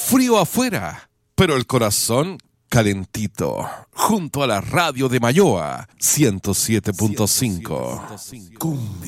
frío afuera, pero el corazón calentito, junto a la radio de Mayoa 107.5. Cumbia.